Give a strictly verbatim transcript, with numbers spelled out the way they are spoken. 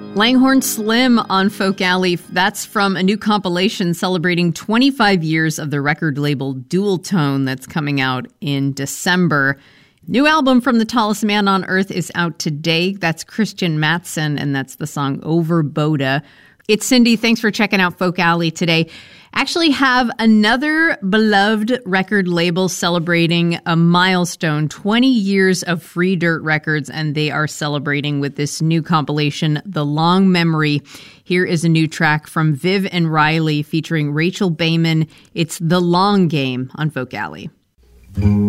Langhorne Slim on Folk Alley. That's from a new compilation celebrating twenty-five years of the record label Dual Tone that's coming out in December. New album from the tallest man on earth is out today. That's Christian Matsson, and that's the song Over Boda. It's Cindy. Thanks for checking out Folk Alley today. Actually have another beloved record label celebrating a milestone, twenty years of Free Dirt Records, and they are celebrating with this new compilation, The Long Memory. Here is a new track from Viv and Riley featuring Rachel Bayman. It's The Long Game on Folk Alley.